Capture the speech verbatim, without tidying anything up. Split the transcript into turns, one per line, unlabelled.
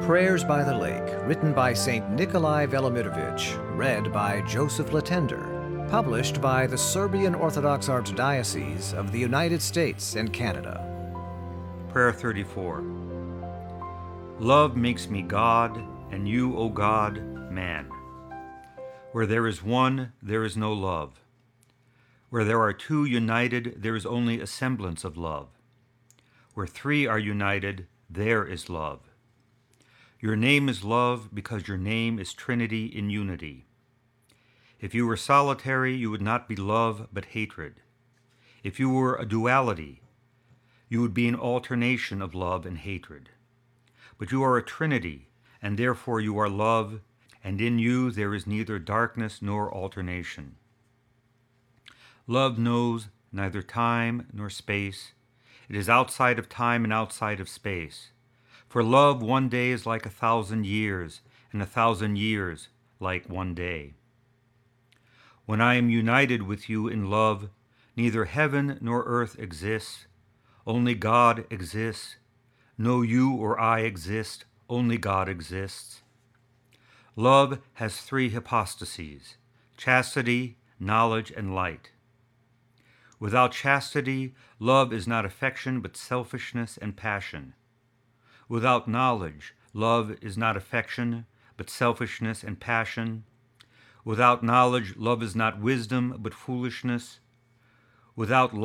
Prayers by the Lake, written by Saint Nikolai Velimirovich, read by Joseph Latender, published by the Serbian Orthodox Archdiocese of the United States and Canada.
Prayer thirty-four. Love makes me God, and you, O God, man. Where there is one, there is no love. Where there are two united, there is only a semblance of love. Where three are united, there is love. Your name is love because your name is Trinity in unity. If you were solitary, you would not be love but hatred. If you were a duality, you would be an alternation of love and hatred. But you are a Trinity, and therefore you are love, and in you there is neither darkness nor alternation. Love knows neither time nor space. It is outside of time and outside of space. For love one day is like a thousand years, and a thousand years like one day. When I am united with you in love, neither heaven nor earth exists, only God exists. No you or I exist, only God exists. Love has three hypostases: chastity, knowledge, and light. Without chastity, love is not affection but selfishness and passion. Without knowledge, love is not affection but selfishness and passion. Without knowledge, love is not wisdom but foolishness. Without